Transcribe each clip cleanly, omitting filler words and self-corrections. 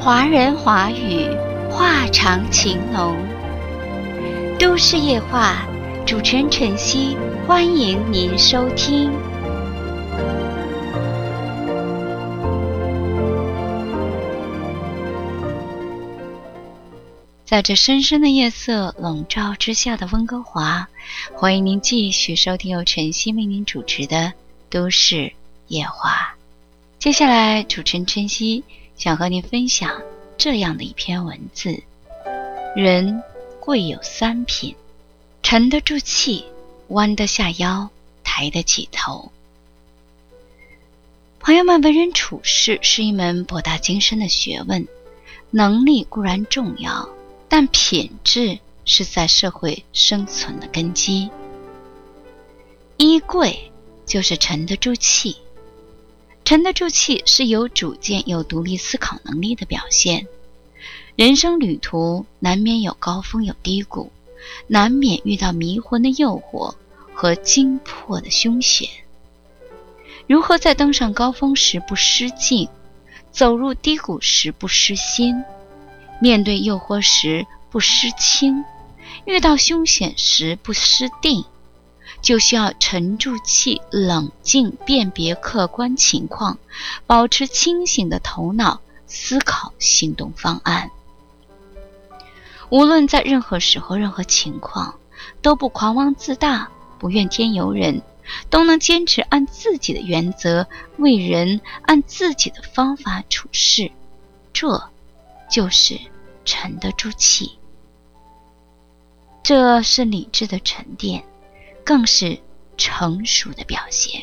华人华语，话长情浓。都市夜话，主持人晨曦，欢迎您收听。在这深深的夜色笼罩之下的温哥华，欢迎您继续收听由晨曦为您主持的都市夜话。接下来主持人晨曦想和您分享这样的一篇文字：人贵有三品，沉得住气，弯得下腰，抬得起头。朋友们，为人处事是一门博大精深的学问，能力固然重要，但品质是在社会生存的根基。一贵就是沉得住气。沉得住气是有主见、有独立思考能力的表现。人生旅途难免有高峰有低谷，难免遇到迷魂的诱惑和惊破的凶险。如何在登上高峰时不失劲，走入低谷时不失心，面对诱惑时不失清，遇到凶险时不失定，就需要沉住气，冷静辨别客观情况，保持清醒的头脑，思考行动方案。无论在任何时候任何情况，都不狂妄自大，不怨天尤人，都能坚持按自己的原则为人，按自己的方法处事，这就是沉得住气。这是理智的沉淀，更是成熟的表现。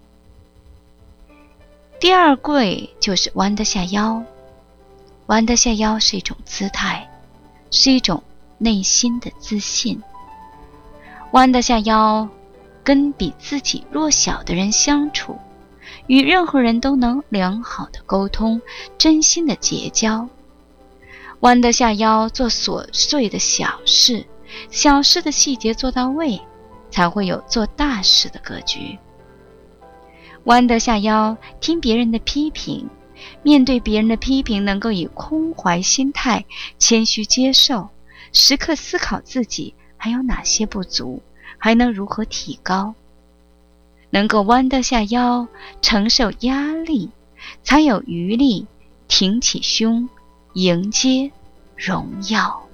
第二贵就是弯得下腰。弯得下腰是一种姿态，是一种内心的自信。弯得下腰，跟比自己弱小的人相处，与任何人都能良好的沟通，真心的结交。弯得下腰，做琐碎的小事，小事的细节做到位，才会有做大事的格局。弯得下腰，听别人的批评，面对别人的批评能够以空怀心态，谦虚接受，时刻思考自己还有哪些不足，还能如何提高。能够弯得下腰，承受压力，才有余力挺起胸，迎接荣耀。